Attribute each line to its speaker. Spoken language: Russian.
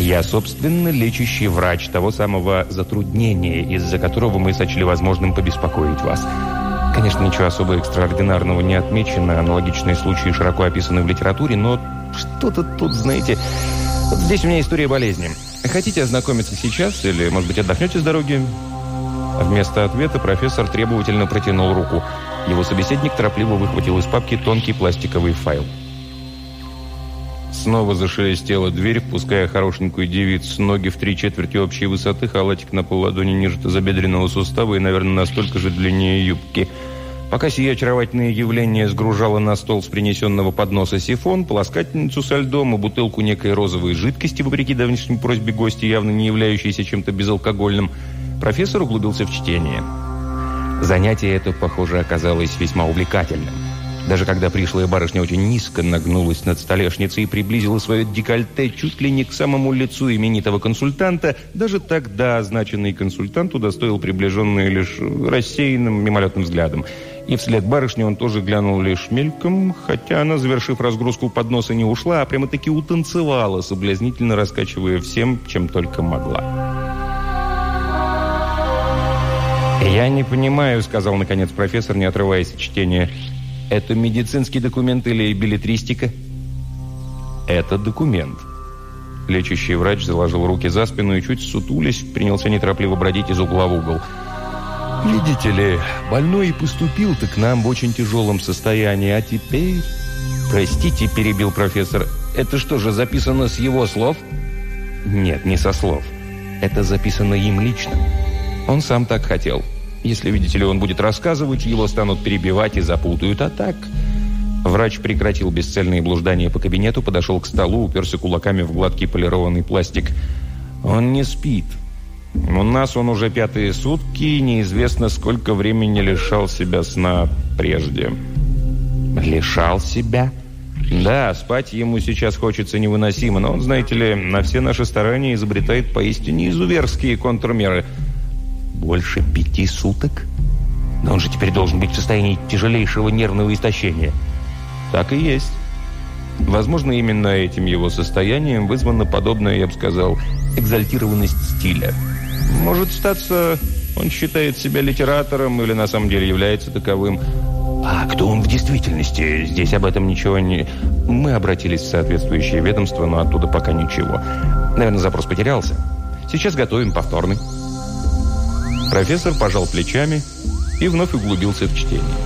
Speaker 1: Я, собственно, лечащий врач того самого затруднения, из-за которого мы сочли возможным побеспокоить вас. Конечно, ничего особо экстраординарного не отмечено, аналогичные случаи широко описаны в литературе, но что-то тут, знаете... Вот здесь у меня история болезни. Хотите ознакомиться сейчас или, может быть, отдохнете с дороги?» Вместо ответа профессор требовательно протянул руку. Его собеседник торопливо выхватил из папки тонкий пластиковый файл. Снова зашелестела дверь, впуская хорошенькую девицу, ноги в 3/4 общей высоты, халатик на полладони ниже тазобедренного сустава и, наверное, настолько же длиннее юбки. Пока сие очаровательное явление сгружало на стол с принесенного подноса сифон, полоскательницу со льдом и бутылку некой розовой жидкости, вопреки давнишней просьбе гостя, явно не являющейся чем-то безалкогольным, профессор углубился в чтение. Занятие это, похоже, оказалось весьма увлекательным. Даже когда пришлая барышня очень низко нагнулась над столешницей и приблизила свое декольте чуть ли не к самому лицу именитого консультанта, даже тогда означенный консультант удостоил приближенную лишь рассеянным мимолетным взглядом. И вслед барышне он тоже глянул лишь мельком, хотя она, завершив разгрузку подноса, не ушла, а прямо-таки утанцевала, соблазнительно раскачивая всем, чем только могла. «Я не понимаю», — сказал наконец профессор, не отрываясь от чтения. «Это медицинский документ или беллетристика?» «Это документ». Лечащий врач заложил руки за спину и, чуть сутулясь, принялся неторопливо бродить из угла в угол. «Видите ли, больной и поступил-то к нам в очень тяжелом состоянии, а теперь...» «Простите», — перебил профессор, — «это что же, записано с его слов?» «Нет, не со слов. Это записано им лично. Он сам так хотел. Если, видите ли, он будет рассказывать, его станут перебивать и запутают, а так...» Врач прекратил бесцельные блуждания по кабинету, подошел к столу, уперся кулаками в гладкий полированный пластик. «Он не спит. У нас он уже 5-е сутки, и неизвестно, сколько времени лишал себя сна прежде». «Лишал себя?» «Да, спать ему сейчас хочется невыносимо, но он, знаете ли, на все наши старания изобретает поистине изуверские контрмеры». «Больше 5 суток? Но он же теперь должен быть в состоянии тяжелейшего нервного истощения». «Так и есть. Возможно, именно этим его состоянием вызвана подобная, я бы сказал, экзальтированность стиля. Может статься, он считает себя литератором или на самом деле является таковым». «А кто он в действительности? Здесь об этом ничего не...» «Мы обратились в соответствующее ведомство, но оттуда пока ничего. Наверное, запрос потерялся. Сейчас готовим повторный». Профессор пожал плечами и вновь углубился в чтение.